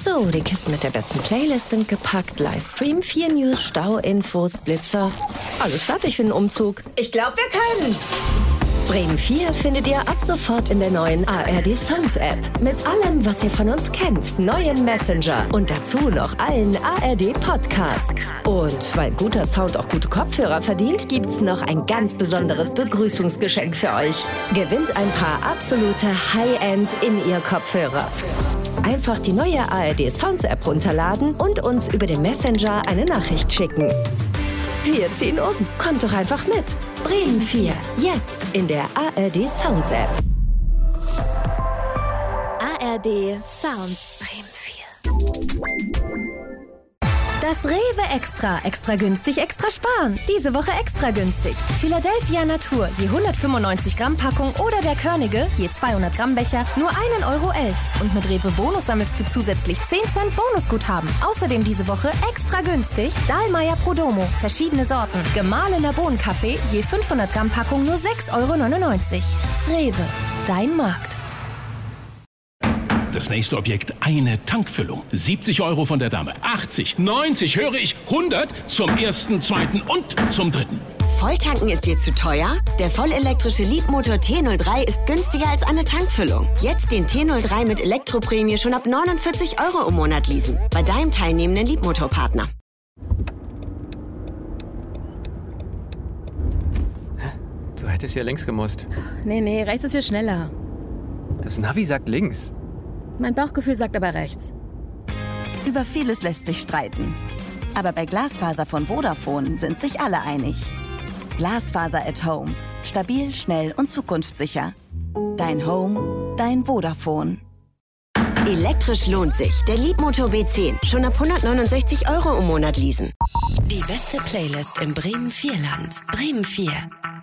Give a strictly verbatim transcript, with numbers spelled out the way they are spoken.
So, die Kisten mit der besten Playlist sind gepackt. Livestream, vier News, Stauinfos, Blitzer. Alles fertig für den Umzug. Ich glaube, wir können. Bremen vier findet ihr ab sofort in der neuen A R D Sounds App. Mit allem, was ihr von uns kennt. Neuen Messenger und dazu noch allen A R D Podcasts. Und weil guter Sound auch gute Kopfhörer verdient, gibt's noch ein ganz besonderes Begrüßungsgeschenk für euch. Gewinnt ein paar absolute High-End In-Ear-Kopfhörer. Einfach die neue A R D Sounds App runterladen und uns über den Messenger eine Nachricht schicken. Wir ziehen um. Kommt doch einfach mit. Bremen vier. Jetzt in der A R D Sounds App. A R D Sounds. Bremen vier. Das Rewe Extra. Extra günstig, extra sparen. Diese Woche extra günstig. Philadelphia Natur, je hundertfünfundneunzig Gramm Packung oder der Körnige, je zweihundert Gramm Becher, nur ein Euro elf. Und mit Rewe Bonus sammelst du zusätzlich zehn Cent Bonusguthaben. Außerdem diese Woche extra günstig Dahlmeier Prodomo, verschiedene Sorten. Gemahlener Bohnenkaffee, je fünfhundert Gramm Packung nur sechs Euro neunundneunzig. Rewe, dein Markt. Das nächste Objekt, eine Tankfüllung. siebzig Euro von der Dame. achtzig, neunzig, höre ich. hundert zum ersten, zweiten und zum dritten. Volltanken ist dir zu teuer? Der vollelektrische Leapmotor T null drei ist günstiger als eine Tankfüllung. Jetzt den T null drei mit Elektroprämie schon ab neunundvierzig Euro im Monat leasen. Bei deinem teilnehmenden Leapmotor-Partner. Du hättest ja links gemusst. Nee, nee, rechts ist viel schneller. Das Navi sagt links. Mein Bauchgefühl sagt aber rechts. Über vieles lässt sich streiten. Aber bei Glasfaser von Vodafone sind sich alle einig. Glasfaser at Home. Stabil, schnell und zukunftssicher. Dein Home, dein Vodafone. Elektrisch lohnt sich. Der Leapmotor B zehn. Schon ab hundertneunundsechzig Euro im Monat leasen. Die beste Playlist im Bremen vier Land. Bremen vier.